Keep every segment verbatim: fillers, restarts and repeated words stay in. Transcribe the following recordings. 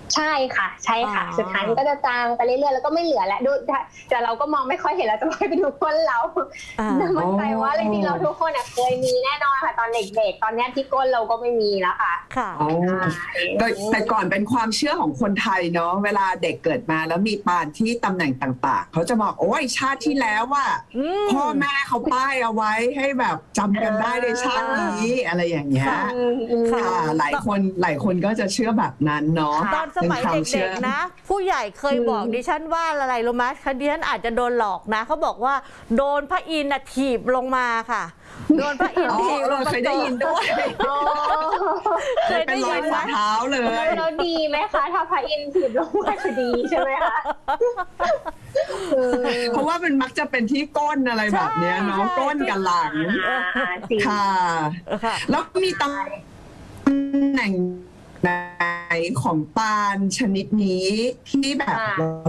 ใช่ค่ะใช่ค่ะสุดท้ายมันก็จะจางไปเรื่อยๆแล้วก็ไม่เหลือแล้วดูแต่เราก็มองไม่ค่อยเห็นแล้วจะไปดูก้นเรามั่นใจว่าจริงๆเราทุกคนเคยมีแน่นอนค่ะตอนเด็กๆตอนนี้ที่ก้นเราก็ไม่มีแล้วค่ะค่ะแต่ก่อนเป็นความเชื่อของคนไทยเนาะเวลาเด็กเกิดมาแล้วมีปานที่ตำแหน่งต่างๆเขาจะบอกโอ้ยชาติที่แล้วว่าพ่อแม่เขาป้ายเอาไว้ให้แบบจำกันได้ในชาตินี้อะไรอย่างเงี้ยค่ะหลายคนหลายคนก็จะเชื่อแบบนั้นเนาะตอนสมัยเด็กๆนะผู้ใหญ่เคยบอกดิฉันว่าอะไรรู้ไหมดิฉันอาจจะโดนหลอกนะเขาบอกว่าโดนพระอินทร์ถีบลงมาค่ะโดนพระอินทร์ถีบลงมาเคยได้ยินด้วยเคยได้ยินไหมเท้าเลยแล้วดีไหมคะถ้าพระอินทร์ถีบลงมาจะดีใช่ไหมคะเพราะว่ามันมักจะเป็นที่ก้นอะไรแบบนี้เนาะก้นกับหลังค่ะแล้วมีตำแหน่งไหนของปานชนิดนี้ที่แบบ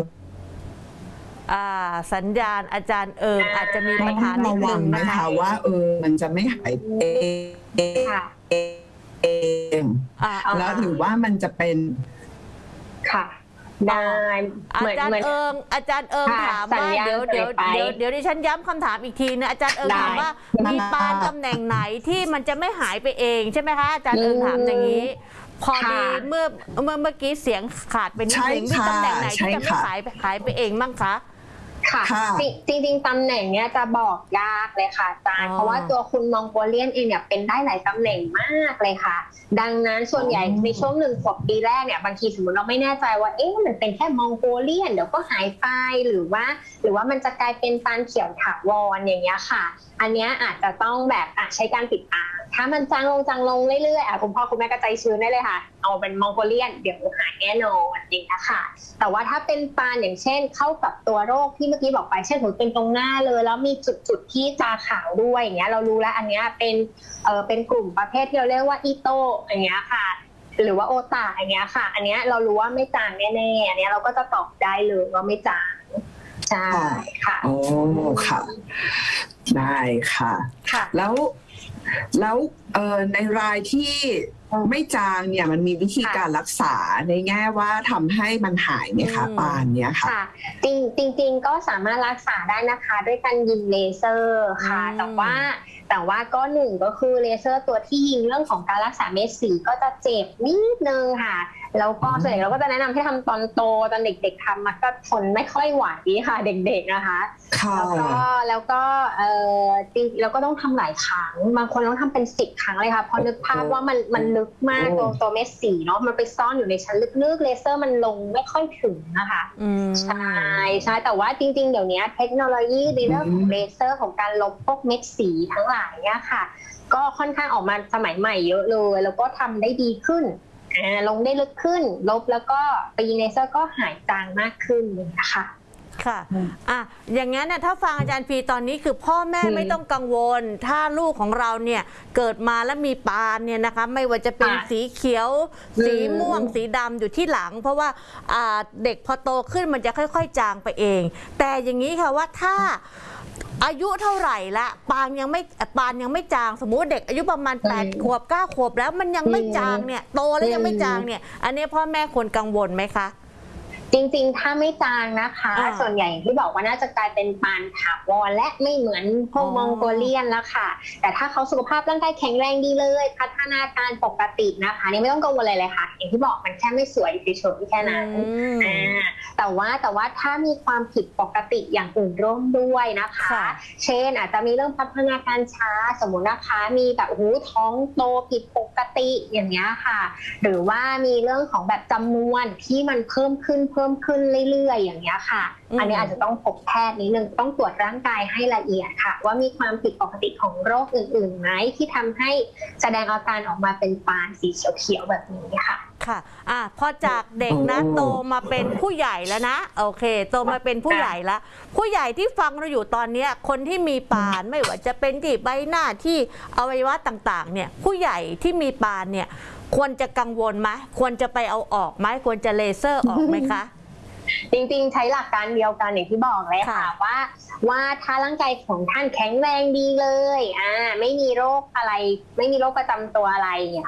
สัญญาณอาจารย์เอิงอาจจะมีปัญหาระวังนะคะว่าเออมันจะไม่หายเองแล้วหรือว่ามันจะเป็นค่ะได้อาจารย์เอิงอาจารย์เอิงถามว่าเดี๋ยวเดี๋ยวเดี๋ยวเดี๋ยวดิฉันย้ำคำถามอีกทีนะอาจารย์เอิงถามว่ามีปานตำแหน่งไหนที่มันจะไม่หายไปเองใช่ไหมคะอาจารย์เอิงถามอย่างนี้พอดีเมื่อเมื่อเมื่อกี้เสียงขาดไปนิดนึงมีตำแหน่งไหนที่จะไม่หายไปหายไปเองบ้างคะค่ะจริงๆตำแหน่งเนี้ยจะบอกยากเลยค่ะอาจารย์เพราะว่าตัวคุณมองโกเลียนเองเนี่ยเป็นได้หลายตำแหน่งมากเลยค่ะดังนั้นส่วนใหญ่ในช่วงหนึ่งขวบปีแรกเนี่ยบางทีสมมติเราไม่แน่ใจว่าเอ๊ะมันเป็นแค่มองโกเลียนเดี๋ยวก็หายไปหรือว่าหรือว่ามันจะกลายเป็นปานเขียวถาวรอย่างเงี้ยค่ะอันเนี้ยอาจจะต้องแบบใช้การติดตามถ้ามันจางลงจางลงเรื่อยๆคุณพ่อคุณแม่ก็ใจชื้นได้เลยค่ะเอาเป็นมองโกเลียนเดี๋ยวหายแน่นอนจริงนะคะแต่ว่าถ้าเป็นปานอย่างเช่นเข้ากับตัวโรคที่เมื่อกี้บอกไปเช่นหัวเป็นตรงหน้าเลยแล้วมีจุดๆที่ตาขาวด้วยอย่างเงี้ยเรารู้แล้วอันเนี้ยเป็นเออเป็นกลุ่มประเภทที่เราเรียกว่าอีโตอย่างเงี้ยค่ะหรือว่าโอตาอย่างเงี้ยค่ะอันเนี้ยเรารู้ว่าไม่จางแน่ๆอันเนี้ยเราก็จะตอบได้เลยว่าไม่จางใช่ค่ะโอ้ค่ะได้ค่ะแล้วแล้วในรายที่ไม่จางเนี่ยมันมีวิธีการรักษาในแง่ว่าทำให้มันหายไหมคะปานเนี่ยค่ะจริงจริงก็สามารถรักษาได้นะคะด้วยการยิงเลเซอร์ค่ะแต่ว่าแต่ว่าก็หนึ่งก็คือเลเซอร์ตัวที่ยิงเรื่องของการรักษาเม็ดสีก็จะเจ็บนิดนึงค่ะแล้วก็ส่วนใหญ่เราก็จะแนะนำให้ทำตอนโตตอนเด็กๆทำมันก็ทนไม่ค่อยไหวค่ะเด็กๆนะคะแล้วก็แล้วก็เออจริงเราก็ต้องทำหลายครั้งบางคนต้องทำเป็นสิบครั้งเลยค่ะพอนึกภาพว่ามันมันลึกมากตัวตัวเม็ดสีเนาะมันไปซ่อนอยู่ในชั้นลึกๆเลเซอร์มันลงไม่ค่อยถึงนะคะใช่ใช่แต่ว่าจริงๆเดี๋ยวนี้เทคโนโลยีในเรื่องของเลเซอร์ของการลบพวกเม็ดสีทั้งหลายเนี่ยค่ะก็ค่อนข้างออกมาสมัยใหม่เยอะเลยแล้วก็ทำได้ดีขึ้นลงได้ลึกขึ้นลบแล้วก็ไปยิงเลเซอร์ก็หายจางมากขึ้นนะคะค่ะอ่ะอย่างงั้นนะถ้าฟังอาจารย์พีตอนนี้คือพ่อแม่ไม่ต้องกังวลถ้าลูกของเราเนี่ยเกิดมาแล้วมีปานเนี่ยนะคะไม่ว่าจะเป็นสีเขียวสีม่วงสีดำอยู่ที่หลังเพราะว่าเด็กพอโตขึ้นมันจะค่อยๆจางไปเองแต่อย่างนี้ค่ะว่าถ้าอายุเท่าไหร่ละปานยังไม่ปานยังไม่จางสมมุติเด็กอายุประมาณแปดขวบเก้าขวบแล้วมันยังไม่จางเนี่ยโตแล้วยังไม่จางเนี่ยอันนี้พ่อแม่ควรกังวลไหมคะจริงๆถ้าไม่จางนะคะส่วนใหญ่ที่บอกว่าน่าจะกลายเป็นปานถาวรและไม่เหมือนพวกมองโกเลียนแล้วค่ะแต่ถ้าเขาสุขภาพร่างกายแข็งแรงดีเลยพัฒนาการปกตินะคะนี่ไม่ต้องกังวลอะไรเลยค่ะอย่างที่บอกมันแค่ไม่สวยเฉยๆแค่นั้นแต่ว่าแต่ว่าถ้ามีความผิดปกติอย่างอื่นร่วมด้วยนะคะเช่นอาจจะมีเรื่องพัฒนาการช้าสมมตินะคะมีแบบหูท้องโตผิดปกติอย่างเงี้ยค่ะหรือว่ามีเรื่องของแบบจำนวนที่มันเพิ่มขึ้นเพิ่มขึ้นเรื่อยๆอย่างเงี้ยค่ะอันนี้อาจจะต้องพบแพทย์นิดนึงต้องตรวจร่างกายให้ละเอียดค่ะว่ามีความผิดปกติของโรคอื่นๆไหมที่ทำให้แสดงอาการออกมาเป็นปานสีเขียวๆแบบนี้ค่ะค่ะอ่ะพอจากเด็กนะโตมาเป็นผู้ใหญ่แล้วนะโอเคโตมาเป็นผู้ใหญ่แล้วผู้ใหญ่ที่ฟังเราอยู่ตอนนี้คนที่มีปานไม่ว่าจะเป็นที่ใบหน้าที่อวัยวะต่างๆเนี่ยผู้ใหญ่ที่มีปานเนี่ยควรจะกังวลไหมควรจะไปเอาออกไหมควรจะเลเซอร์ออกไหมคะจริงๆใช้หลักการเดียวกันอย่างที่บอกเลยค่ะว่าว่าถ้าร่างกายของท่านแข็งแรงดีเลยอ่าไม่มีโรคอะไรไม่มีโรคประจำตัวอะไรเนี่ยค่ะ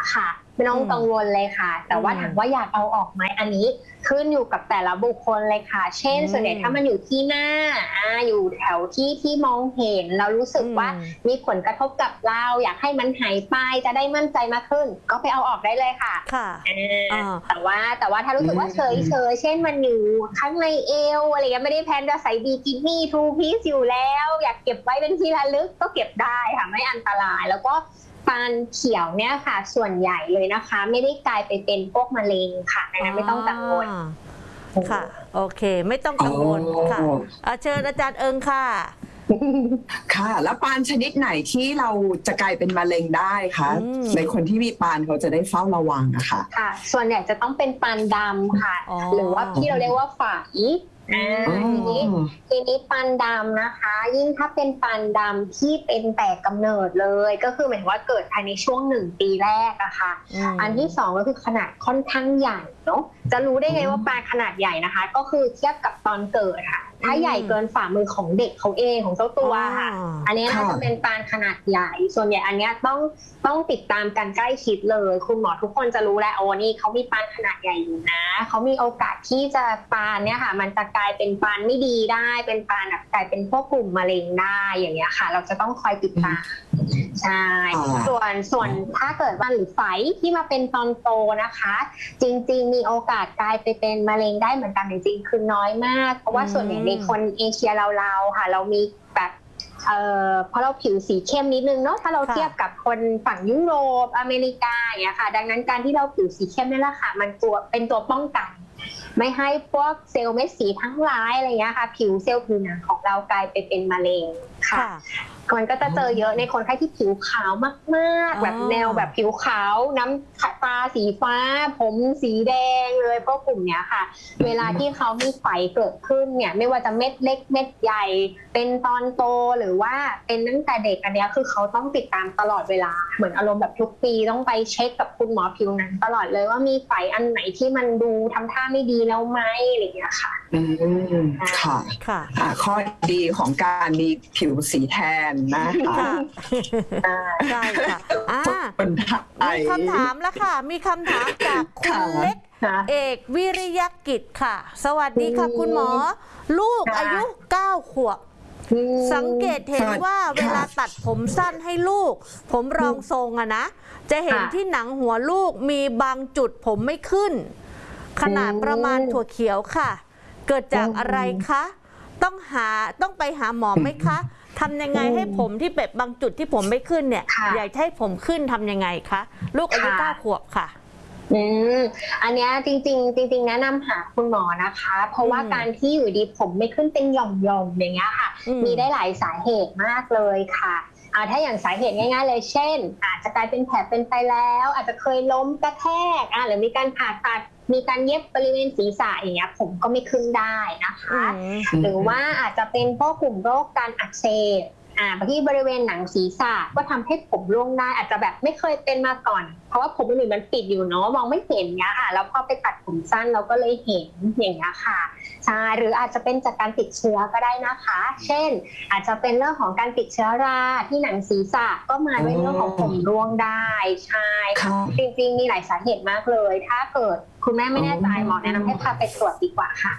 ไม่ต้องกังวลเลยค่ะ แต่ว่าถามว่าอยากเอาออกไหมอันนี้ขึ้นอยู่กับแต่ละบุคคลเลยค่ะเช่นส่วนใหญ่ถ้ามันอยู่ที่หน้าอ่าอยู่แถวที่ที่มองเห็นเรารู้สึกว่ามีผลกระทบกับเราอยากให้มันหายไปจะได้มั่นใจมากขึ้นก็ไปเอาออกได้เลยค่ะค่ะแต่ว่าแต่ว่าถ้ารู้สึกว่าเฉยเฉยเช่นมันอยู่ข้างในเอวอะไรเงี้ยไม่ได้แพลนจะใส่บิกินี่ทูพีซอยู่แล้วอยากเก็บไว้เป็นที่ระลึกก็เก็บได้ค่ะไม่อันตรายแล้วก็ปานเขียวเนี่ยค่ะส่วนใหญ่เลยนะคะไม่ได้กลายไปเป็นพวกมะเร็งค่ะดังนั้นไม่ต้องกังวลค่ะโอเคไม่ต้องกังวลค่ะเชิญอาจารย์เอิงค่ะค่ะแล้วปานชนิดไหนที่เราจะกลายเป็นมะเร็งได้คะในคนที่มีปานเขาจะได้เฝ้าระวังอะค่ะค่ะส่วนใหญ่จะต้องเป็นปานดำค่ะหรือว่าที่เราเรียกว่าฝายอ่าทีนี้ทีนี้ปานดำนะคะยิ่งถ้าเป็นปานดำที่เป็นแต่กำเนิดเลยก็คือหมายว่าเกิดภายในช่วงหนึ่งปีแรกอะค่ะอันที่สองก็คือขนาดค่อนข้างใหญ่เนาะจะรู้ได้ไงว่าปานขนาดใหญ่นะคะก็คือเทียบกับตอนเกิดค่ะถ้าใหญ่เกินฝ่ามือของเด็กเขาเองของเจ้าตัวค่ะอันนี้น่าจะเป็นปานขนาดใหญ่ส่วนใหญ่อันนี้ต้องต้องติดตามกันใกล้ชิดเลยคุณหมอทุกคนจะรู้แล้วโอ้นี่เขามีปานขนาดใหญ่อยู่นะเขามีโอกาสที่จะปานเนี่ยค่ะมันจะกลายเป็นปานไม่ดีได้เป็นปานแบบกลายเป็นพวกกลุ่มมะเร็งได้อย่างเงี้ยค่ะเราจะต้องคอยติดตามใช่ส่วนส่วนถ้าเกิดว่าหรือไฝที่มาเป็นตอนโตนะคะจริงๆมีโอกาสกลายไปเป็นมะเร็งได้เหมือนกันจริงๆคือน้อยมากเพราะว่าส่วนใหญ่ในคนเอเชียเราๆค่ะเรามีแบบเอ่อเพราะเราผิวสีเข้มนิดนึงเนาะถ้าเราเทียบกับคนฝั่งยุโรปอเมริกาอย่างเงี้ยค่ะดังนั้นการที่เราผิวสีเข้มนี่แหละค่ะมันตัวเป็นตัวป้องกันไม่ให้พวกเซลล์เม็ดสีทั้งหลายอะไรเงี้ยค่ะผิวเซลล์ผิวหนังของเรากลายไปเป็นมะเร็งค่ะมันก็จะเจอเยอะในคนไข้ที่ผิวขาวมากๆแบบแนวแบบผิวขาวน้ำตาสีฟ้าผมสีแดงเลยพวกกลุ่มเนี้ยค่ะเวลาที่เขามีไฝเกิดขึ้นเนี่ยไม่ว่าจะเม็ดเล็กเม็ดใหญ่เป็นตอนโตหรือว่าเป็นตั้งแต่เด็กอันเนี้ยคือเขาต้องติดตามตลอดเวลาเหมือนอารมณ์แบบทุกปีต้องไปเช็คกับคุณหมอผิวหนังตลอดเลยว่ามีไฝอันไหนที่มันดูทำท่าไม่ดีแล้วไหมอะไรอย่างเงี้ยค่ะอืมค่ะค่ะข้อดีของการมีผิวสีแทนนะคะใช่ค่ะมีคำถามแล้วค่ะมีคำถามจากคุณเล็กเอกวิริยกิจค่ะสวัสดีค่ะคุณหมอลูกอายุเก้าขวบสังเกตเห็นว่าเวลาตัดผมสั้นให้ลูกผมรองทรงอะนะจะเห็นที่หนังหัวลูกมีบางจุดผมไม่ขึ้นขนาดประมาณถั่วเขียวค่ะเกิดจากอะไรคะต้องหาต้องไปหาหมอไหมคะทำยังไงให้ผมที่แบบบางจุดที่ผมไม่ขึ้นเนี่ยอยากให้ผมขึ้นทำยังไงคะลูกอายุเก้าขวบค่ะอืมอันนี้จริงๆจริงๆแนะนำหาคุณหมอนะคะเพราะว่าการที่อยู่ดีผมไม่ขึ้นเป็นหย่อมๆอย่างเงี้ยค่ะมีได้หลายสาเหตุมากเลยค่ะอ่าถ้าอย่างสาเหตุง่ายๆเลยเช่นอาจจะกลายเป็นแผลเป็นไปแล้วอาจจะเคยล้มกระแทกอ่าหรือมีการผ่าตัดมีการเย็บบริเวณศีรษะอย่างเงี้ยผมก็ไม่ขึ้นได้นะคะหรือว่าอาจจะเป็นพวกกลุ่มโรคการอักเสบอ่าที่บริเวณหนังศีรษะก็ทำให้ผมร่วงได้อาจจะแบบไม่เคยเป็นมาก่อนเพราะว่าผมอื่นมันปิดอยู่เนาะมองไม่เห็นเงี้ยค่ะแล้วพอไปตัดผมสั้นเราก็เลยเห็นอย่างเงี้ยค่ะใช่หรืออาจจะเป็นจากการติดเชื้อก็ได้นะคะเช่นอาจจะเป็นเรื่องของการติดเชื้อราที่หนังศีรษะก็มาด้วยเรื่องของผมร่วงได้ใช่จริงๆมีหลายสาเหตุมากเลยถ้าเกิดคุณแม่ไม่แน่ใจหมอแนะนำให้พาไปตรวจดีกว่าค่ะ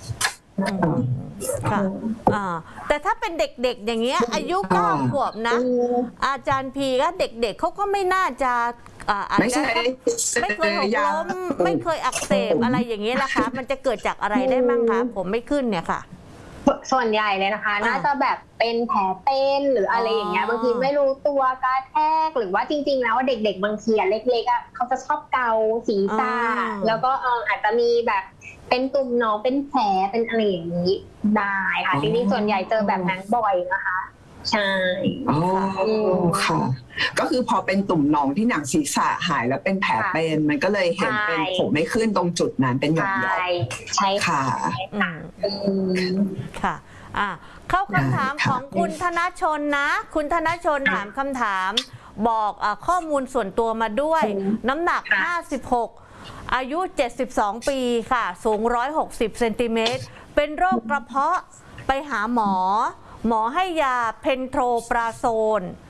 ค่ะแต่ถ้าเป็นเด็กๆอย่างเงี้ยอายุเก้าขวบนะอาจารย์พีก็เด็กๆเขาก็ไม่น่าจะอาจจะไม่เคยหกล้มไม่เคยอักเสบอะไรอย่างเงี้ยนะคะมันจะเกิดจากอะไรได้บ้างคะผมไม่ขึ้นเนี่ยค่ะส่วนใหญ่เลยนะคะน่าจะแบบเป็นแผลเป็นหรืออะไรอย่างเงี้ยบางทีไม่รู้ตัวกระแทกหรือว่าจริงๆแล้วเด็กๆบางทีเล็กๆอ่ะเขาจะชอบเกาศีรษะแล้วก็อาจจะมีแบบเป็นตุ่มหนองเป็นแผลเป็นอะไรอย่างนี้ได้ค่ะจริงๆส่วนใหญ่เจอแบบนั้นบ่อยนะคะใช่อ๋อค่ะก็คือพอเป็นตุ่มหนองที่หนังศีรษะหายแล้วเป็นแผลเป็นมันก็เลยเห็นเป็นผมไม่ขึ้นตรงจุดนั้นเป็นหย่อมๆใช่ค่ะค่ะอ่าเข้าคำถามของคุณธนชนนะคุณธนชนถามคำถามบอกข้อมูลส่วนตัวมาด้วยน้ำหนักห้าสิบหกอายุเจ็ดสิบสองปีค่ะสูงหนึ่งร้อยหกสิบเซนติเมตรเป็นโรคกระเพาะไปหาหมอหมอให้ยาเพนโทรปราโซน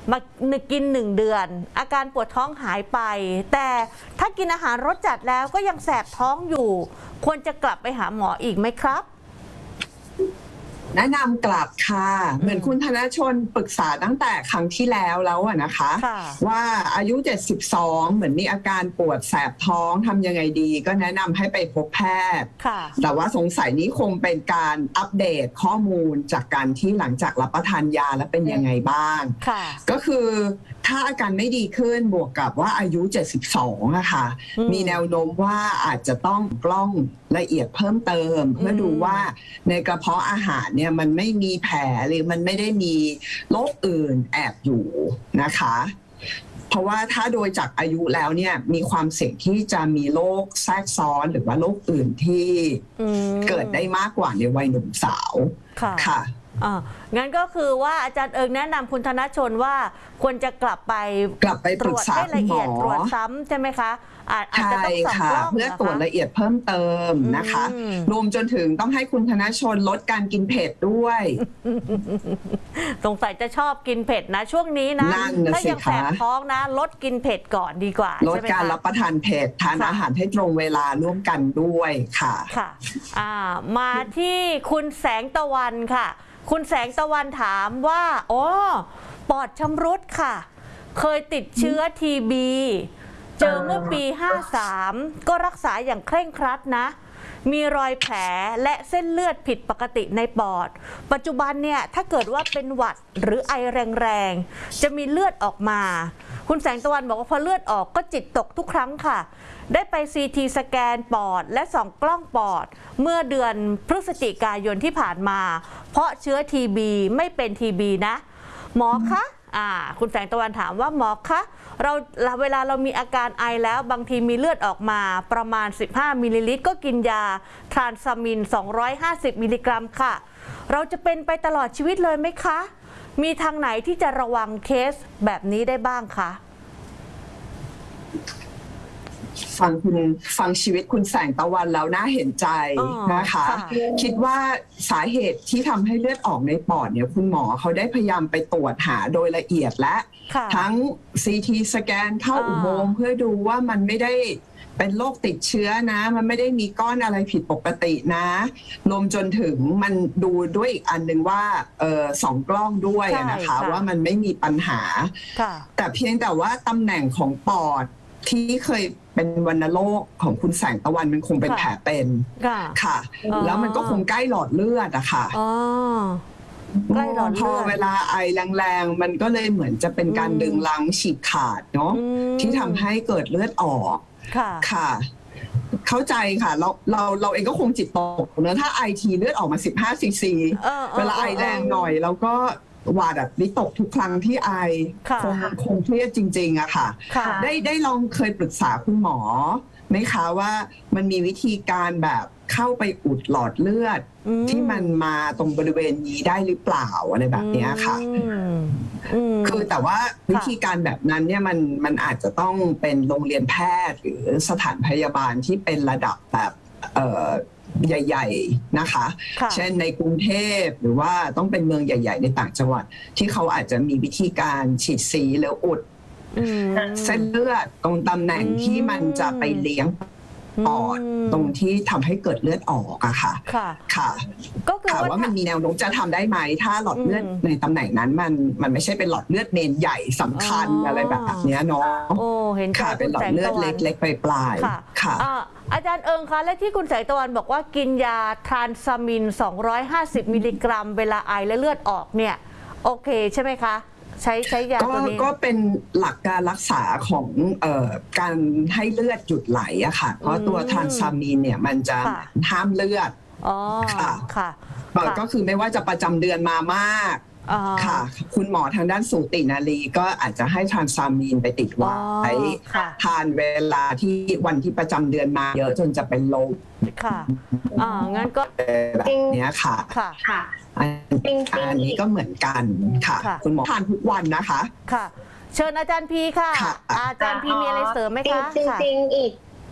มากินหนึ่งเดือน อาการปวดท้องหายไป แต่ถ้ากินอาหารรสจัดแล้วก็ยังแสบท้องอยู่ ควรจะกลับไปหาหมออีกไหมครับแนะนำกลับค่ะเหมือนคุณธนชนปรึกษาตั้งแต่ครั้งที่แล้วแล้วอะนะคะว่าอายุเจ็ดสิบสองเหมือนมีอาการปวดแสบท้องทำยังไงดีก็แนะนำให้ไปพบแพทย์แต่ว่าสงสัยนี้คงเป็นการอัปเดตข้อมูลจากการที่หลังจากรับประทานยาแล้วเป็นยังไงบ้างก็คือถ้าอาการไม่ดีขึ้นบวกกับว่าอายุเจ็ดสิบสองอะค่ะมีแนวโน้มว่าอาจจะต้องกล้องละเอียดเพิ่มเติมเพื่อดูว่าในกระเพาะอาหารเนี่ยมันไม่มีแผลหรือมันไม่ได้มีโรคอื่นแอบอยู่นะคะเพราะว่าถ้าโดยจากอายุแล้วเนี่ยมีความเสี่ยงที่จะมีโรคแทรกซ้อนหรือว่าโรคอื่นที่เกิดได้มากกว่าในวัยหนุ่มสาวค่ะอ่างั้นก็คือว่าอาจารย์เอิงแนะนำคุณธนชนว่าควรจะกลับไปกลับไปตรวจให้ละเอียดตรวจซ้ำใช่ไหมคะอาจจะต้องส่องกล้องเพื่อตรวจละเอียดเพิ่มเติมนะคะรวมจนถึงต้องให้คุณธนชนลดการกินเผ็ดด้วยสงสัยจะชอบกินเผ็ดนะช่วงนี้นะถ้ายังแสบท้องนะลดกินเผ็ดก่อนดีกว่าลดการรับประทานเผ็ดทานอาหารให้ตรงเวลาร่วมกันด้วยค่ะค่ะอ่ามาที่คุณแสงตะวันค่ะคุณแสงตะวันถามว่าอ๋อปอดชำรุดค่ะเคยติดเชื้อทีบีเจอเมื่อปีห้าสามก็รักษาอย่างเคร่งครัดนะมีรอยแผลและเส้นเลือดผิดปกติในปอดปัจจุบันเนี่ยถ้าเกิดว่าเป็นหวัดหรือไอแรงๆจะมีเลือดออกมาคุณแสงตะวันบอกว่าพอเลือดออกก็จิตตกทุกครั้งค่ะได้ไปซีทีสแกนปอดและส่องกล้องปอดเมื่อเดือนพฤศจิกายนที่ผ่านมาเพราะเชื้อทีบีไม่เป็นทีบีนะหมอคะอ่าคุณแสงตะวันถามว่าหมอคะเราเวลาเรามีอาการไอแล้วบางทีมีเลือดออกมาประมาณสิบห้ามิลลิลิตรก็กินยาทรานซามินสองร้อยห้าสิบมิลลิกรัมค่ะเราจะเป็นไปตลอดชีวิตเลยไหมคะมีทางไหนที่จะระวังเคสแบบนี้ได้บ้างคะฟังคุณฟังชีวิตคุณแสงตะวันแล้วน่าเห็นใจนะคะคิดว่าสาเหตุที่ทำให้เลือดออกในปอดเนี่ยคุณหมอเขาได้พยายามไปตรวจหาโดยละเอียดและทั้ง ซี ที สแกนเข้าอุโมงค์เพื่อดูว่ามันไม่ได้เป็นโรคติดเชื้อนะมันไม่ได้มีก้อนอะไรผิดปกตินะรวมจนถึงมันดูด้วยอีกอันหนึ่งว่าเออสองกล้องด้วยนะคะว่ามันไม่มีปัญหาแต่เพียงแต่ว่าตำแหน่งของปอดที่เคยเป็นวัณโรคของคุณแสงตะวันมันคงเป็นแผลเป็นค่ะแล้วมันก็คงใกล้หลอดเลือดอะค่ะใกล้หลอดเลือดพอเวลาไอแรงๆมันก็เลยเหมือนจะเป็นการดึงลังฉีกขาดเนาะที่ทำให้เกิดเลือดออกค่ะเข้าใจค่ะเราเราเราเองก็คงจิตตกเนอะถ้าไอทีเลือดออกมาสิบห้าซีซีเวลาไอแรงหน่อยแล้วก็หวาดแบบวิตกทุกครั้งที่ไอคงคงเครียดจริงๆอะค่ะได้ได้ลองเคยปรึกษาคุณหมอไหมคะว่ามันมีวิธีการแบบเข้าไปอุดหลอดเลือดที่มันมาตรงบริเวณนี้ได้หรือเปล่าอะไรแบบนี้ค่ะคือแต่ว่าวิธีการแบบนั้นเนี่ยมันมันอาจจะต้องเป็นโรงเรียนแพทย์หรือสถานพยาบาลที่เป็นระดับแบบเอ่อใหญ่ๆนะคะเช่นในกรุงเทพหรือว่าต้องเป็นเมืองใหญ่ๆในต่างจังหวัดที่เขาอาจจะมีวิธีการฉีดสีหรืออุดเส้นเลือดตรงตำแหน่งที่มันจะไปเลี้ยงปอดตรงที่ทำให้เกิดเลือดออกอะค่ะค่ะก็คือว่ามันมีแนวโน้มจะทำได้ไหมถ้าหลอดเลือดในตำแหน่งนั้นมันมันไม่ใช่เป็นหลอดเลือดเมนใหญ่สำคัญอะไรแบบนี้เนาะโอ้เห็นค่ะเป็นหลอดเลือดเล็กๆปลายๆค่ะอาจารย์เอิงคะและที่คุณแสงตะวันบอกว่ากินยาทรานซามินสองร้อยห้าสิบมิลลิกรัมเวลาไอและเลือดออกเนี่ยโอเคใช่ไหมคะใช้ใช้ยาตัวนี้ก็เป็นหลักการรักษาของเอ่อการให้เลือดหยุดไหลอะค่ะเพราะตัวทรานซามินเนี่ยมันจะห้ามเลือดค่ะค่ะก็คือไม่ว่าจะประจำเดือนมามากค่ะคุณหมอทางด้านสูตินารีก็อาจจะให้ทรานซามินไปติดไว้ทานเวลาที่วันที่ประจำเดือนมาเยอะจนจะเป็นลมค่ะอ่างั้นก็แบบนี้ค่ะค่ะอันนี้ก็เหมือนกันค่ะคุณหมอทานทุกวันนะคะค่ะเชิญอาจารย์พีค่ะอาจารย์พีมีอะไรเสริมไหมคะจริงๆอีกอีก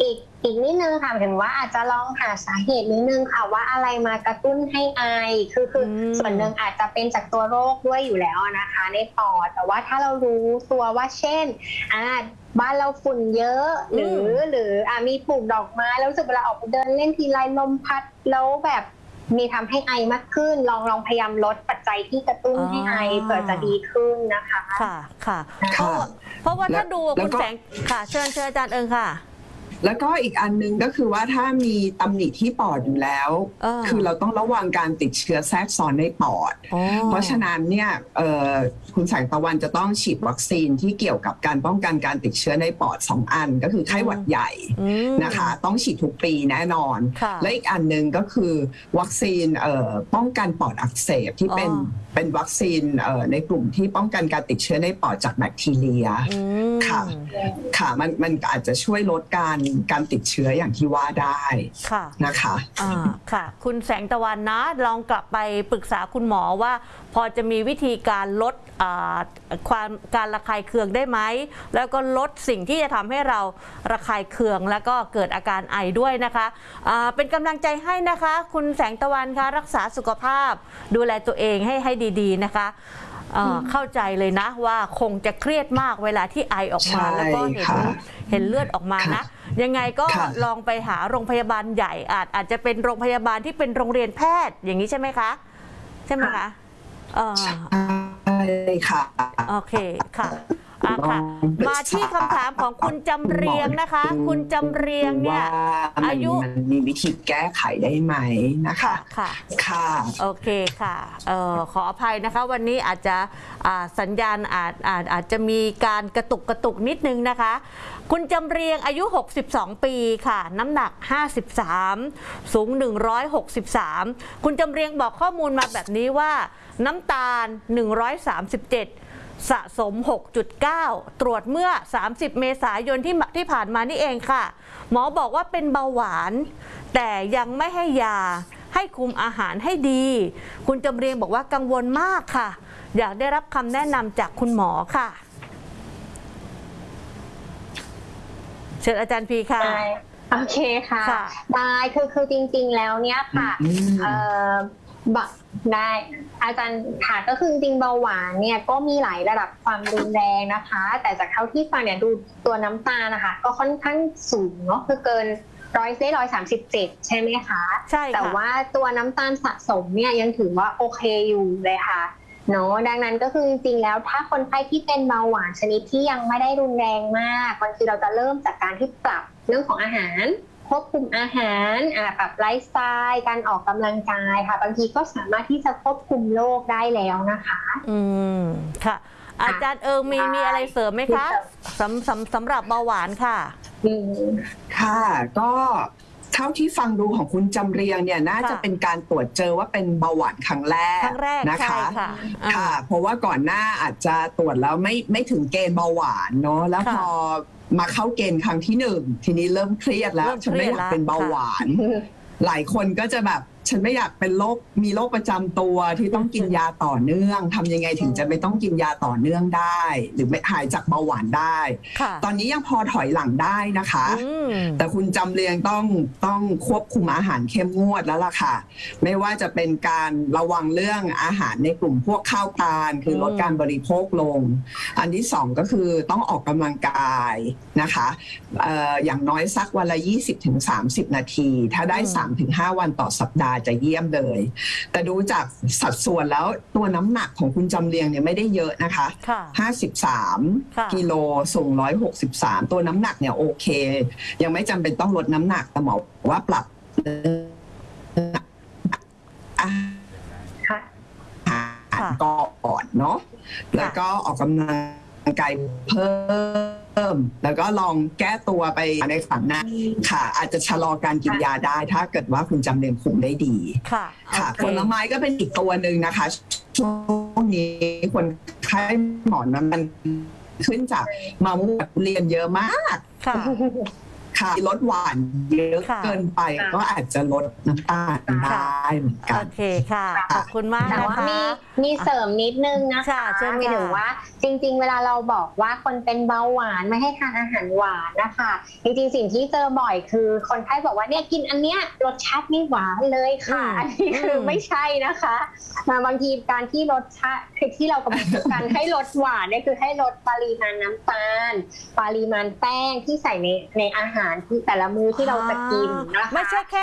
อีกนิดนึงค่ะเห็นว่าอาจจะลองหาสาเหตุนิดนึงค่ะว่าอะไรมากระตุ้นให้ไอคือคือส่วนหนึ่งอาจจะเป็นจากตัวโรคด้วยอยู่แล้วนะคะในปอดแต่ว่าถ้าเรารู้ตัวว่าเช่นอ่าบ้านเราฝุ่นเยอะหรือหรืออ่ามีปลูกดอกไม้แล้วรู้สึกเวลาออกไปเดินเล่นทีไรลมพัดแล้วแบบมีทำให้ไอมากขึ้นลองลองพยายามลดปัจจัยที่กระตุ้นให้ไอเผื่อจะดีขึ้นนะคะค่ะค่ะเพราะเพราะว่าถ้าดูคุณแสงค่ะเชิญเชิญอาจารย์เอิงค่ะแล้วก็อีกอันนึงก็คือว่าถ้ามีตำหนิที่ปอดอยู่แล้วคือเราต้องระวังการติดเชื้อแทรกซ้อนในปอดเพราะฉะนั้นเนี่ยคุณแสงตะวันจะต้องฉีดวัคซีนที่เกี่ยวกับการป้องกันการติดเชื้อในปอดสองอันก็คือไข้หวัดใหญ่นะคะต้องฉีดทุกปีแน่นอนและอีกอันนึงก็คือวัคซีนป้องกันปอดอักเสบที่เป็นเป็นวัคซีนในกลุ่มที่ป้องกันการติดเชื้อในปอดจากแบคทีเรียค่ะค่ะมันมันอาจจะช่วยลดการการติดเชื้ออย่างที่ว่าได้นะคะอ่าค่ะคุณแสงตะวันนะลองกลับไปปรึกษาคุณหมอว่าพอจะมีวิธีการลดความการระคายเคืองได้ไหมแล้วก็ลดสิ่งที่จะทำให้เราระคายเคืองแล้วก็เกิดอาการไอด้วยนะคะะเป็นกำลังใจให้นะคะคุณแสงตะวันคะรักษาสุขภาพดูแลตัวเองให้ให้ดีๆนะคะเข้าใจเลยนะว่าคงจะเครียดมากเวลาที่ไอออกมาแล้วก็เห็นเห็นเลือดออกมานะยังไงก็ลองไปหาโรงพยาบาลใหญ่อาจอาจจะเป็นโรงพยาบาลที่เป็นโรงเรียนแพทย์อย่างนี้ใช่ไหมคะใช่ไหมคะใช่ค่ะโอเคค่ะค่ะมาที่คำถามของคุณจำเรียงนะคะคุณจำเรียงเนี่ยอายุมีวิธีแก้ไขได้ไหมนะคะค่ะค่ะโอเคค่ะเอ่อขออภัยนะคะวันนี้อาจจะสัญญาณอาจอาจอาจจะมีการกระตุกกระตุกนิดนึงนะคะคุณจำเรียงอายุหกสิบสองปีค่ะน้ำหนักห้าสิบสามสูงหนึ่งร้อยหกสิบสามคุณจำเรียงบอกข้อมูลมาแบบนี้ว่าน้ำตาลหนึ่งร้อยสามสิบเจ็ดสะสม หกจุดเก้า ตรวจเมื่อสามสิบเมษายนที่ที่ผ่านมานี่เองค่ะหมอบอกว่าเป็นเบาหวานแต่ยังไม่ให้ยาให้คุมอาหารให้ดีคุณจำเรียงบอกว่ากังวลมากค่ะอยากได้รับคำแนะนำจากคุณหมอค่ะเชิญอาจารย์พีค่ะโอเคค่ะได้คือคือจริงๆแล้วเนี่ยค่ะเอ่อบักได้อาจารย์ค่ะก็คือจริงเบาหวานเนี่ยก็มีหลายระดับความรุนแรงนะคะแต่จากเท่าที่ฟังเนี่ยดูตัวน้ำตาลนะคะก็ค่อนข้างสูงเนาะคือเกินร้อยได้ร้อยสามสิบเจ็ดใช่ไหมคะใช่แต่ว่าตัวน้ำตาลสะสมเนี่ยยังถือว่าโอเคอยู่เลยค่ะเนาะดังนั้นก็คือจริงๆแล้วถ้าคนไข้ที่เป็นเบาหวานชนิดที่ยังไม่ได้รุนแรงมากบางทีเราจะเริ่มจากการที่ปรับเรื่องของอาหารควบคุมอาหารปรับไลฟ์สไตล์การออกกำลังกายค่ะบางทีก็สามารถที่จะควบคุมโรคได้แล้วนะคะอืมค่ะอาจารย์เอิงมีมีอะไรเสริมไหมคะสำสำสำหรับเบาหวานค่ะค่ะก็เท่าที่ฟังดูของคุณจำเรียงเนี่ยน่าจะเป็นการตรวจเจอว่าเป็นเบาหวานครั้งแรกนะคะค่ะเพราะว่าก่อนหน้าอาจจะตรวจแล้วไม่ไม่ถึงเกณฑ์เบาหวานเนาะแล้วพอมาเข้าเกณฑ์ครั้งที่หนึ่งทีนี้เริ่มเครียดแล้วฉันไม่อยากเป็นเบาหวานหลายคนก็จะแบบฉันไม่อยากเป็นโรคมีโรคประจำตัวที่ต้องกินยาต่อเนื่องทำยังไงถึงจะไม่ต้องกินยาต่อเนื่องได้หรือไม่หายจากเบาหวานได้ตอนนี้ยังพอถอยหลังได้นะคะแต่คุณจำเรียงต้องต้องควบคุมอาหารเข้มงวดแล้วล่ะค่ะไม่ว่าจะเป็นการระวังเรื่องอาหารในกลุ่มพวกข้าวตาลคือลดการบริโภคลงอันที่สองก็คือต้องออกกำลังกายนะคะเอ่ออย่างน้อยสักวันละ ยี่สิบถึงสามสิบ นาทีถ้าได้ สามถึงห้า วันต่อสัปดาห์จะเยี่ยมเลยแต่ดูจากสัดส่วนแล้วตัวน้ำหนักของคุณจำเรียงเนี่ยไม่ได้เยอะนะคะห้าสิบสามกิโลสูงหนึ่งร้อยหกสิบสามตัวน้ำหนักเนี่ยโอเคยังไม่จำเป็นต้องลดน้ำหนักแต่หมอว่าปรับอาหารก่อนเนาะแล้วก็ออกกำลังกายเพิ่มแล้วก็ลองแก้ตัวไปในฝั่งหน้าค่ะอาจจะชะลอการกินยาได้ถ้าเกิดว่าคุณจำเรียงคุมได้ดีค่ะค่ะผลไม้ก็เป็นอีกตัวหนึ่งนะคะช่วงนี้คนไข้หมอนมันขึ้นจากมะม่วงเรียนเยอะมากค่ะคค่ะลดหวานเยอะค่ะเกินไปก็อาจจะลดน้ำตาลได้เหมือนกัโอน เคค่ะขอบคุณมากแต่นะว่าคะมีมีเสริมนิดนึงนะคะค่ะเชิญค่ะหมายถึงว่าจริงๆ เวลาเราบอกว่าคนเป็นเบาหวานไม่ให้ทานอาหารหวานนะคะจริงๆสิ่งที่เจอบ่อยคือคนไข้บอกว่าเนี่ยกินอันเนี้ยรสชาติไม่หวานเลยค่ะอืมอันนี้คืออมไม่ใช่นะคะแต่บางทีการที่ลดชาติคือที่เรากำลังพูดกัน ให้ลดหวานเนี่ยคือให้ลดปริมาณน้ำตาล ปริมาณแป้งที่ใส่ในในอาหารที่แต่ละมื้อที่เราจะกินนะคะไม่ใช่แค่